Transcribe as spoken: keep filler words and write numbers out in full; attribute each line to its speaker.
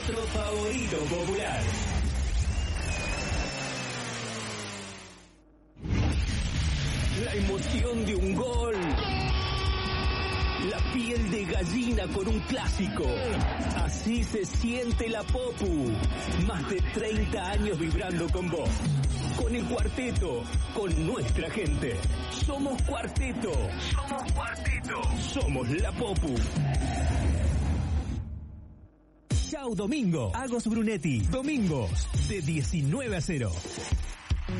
Speaker 1: nuestro favorito popular. La emoción de un gol. La piel de gallina con un clásico. Así se siente la Popu. Más de treinta años vibrando con vos. Con el cuarteto, con nuestra gente. Somos Cuarteto. Somos Cuarteto. Somos la Popu. Chau Domingo. Agos Brunetti. Domingos de diecinueve a cero.